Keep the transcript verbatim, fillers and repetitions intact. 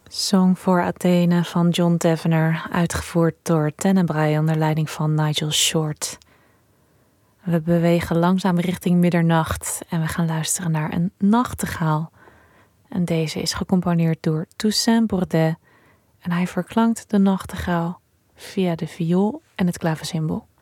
Song voor Athene van John Tavener, uitgevoerd door Tenebrae onder leiding van Nigel Short. We bewegen langzaam richting middernacht en we gaan luisteren naar een nachtegaal. En deze is gecomponeerd door Toussaint Bourdet en hij verklankt de nachtegaal via de viool en het klavecimbal.